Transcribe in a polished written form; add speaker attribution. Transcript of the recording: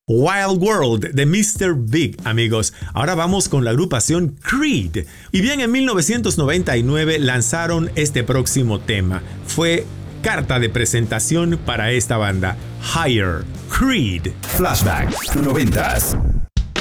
Speaker 1: Wild World de Mr. Big, amigos. Ahora vamos con la agrupación Creed. Y bien, en 1999 lanzaron este próximo tema. Fue carta de presentación para esta banda, Higher, Creed.
Speaker 2: Flashback 90s.